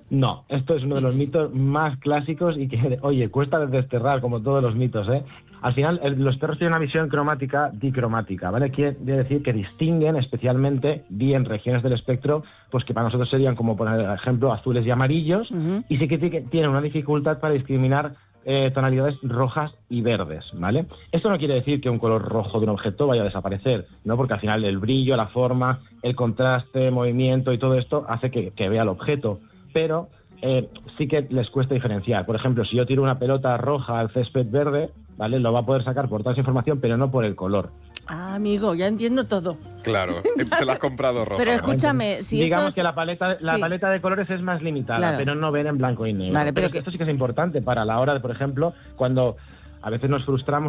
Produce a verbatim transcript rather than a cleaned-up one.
No, esto es uno de los mitos más clásicos y que, oye, cuesta desterrar, como todos los mitos, ¿eh? Al final, el, los perros tienen una visión cromática dicromática, ¿vale? Quiere decir que distinguen especialmente bien regiones del espectro, pues que para nosotros serían como, por ejemplo, azules y amarillos, uh-huh. y sí que tienen una dificultad para discriminar eh, tonalidades rojas y verdes, ¿vale? Esto no quiere decir que un color rojo de un objeto vaya a desaparecer, ¿no? Porque al final el brillo, la forma, el contraste, movimiento y todo esto hace que, que vea el objeto, pero eh, sí que les cuesta diferenciar. Por ejemplo, si yo tiro una pelota roja al césped verde, ¿vale? Lo va a poder sacar por toda esa información, pero no por el color. Ah, amigo, ya entiendo todo. Claro, se la has comprado roja. Pero escúchame, si digamos esto es... que la paleta, la sí. paleta de colores es más limitada, claro. pero no ven en blanco y negro. Vale, pero pero que... esto sí que es importante para la hora de, por ejemplo, cuando a veces nos frustramos